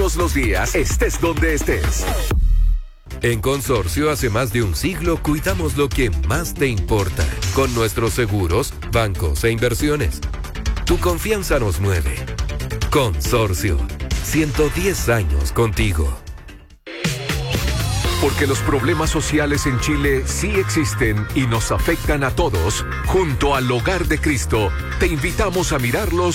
todos los días, estés donde estés. En Consorcio, hace más de un siglo, cuidamos lo que más te importa, con nuestros seguros, bancos e inversiones. Tu confianza nos mueve. Consorcio, 110 años contigo. Porque los problemas sociales en Chile sí existen y nos afectan a todos, junto al Hogar de Cristo, te invitamos a mirarlos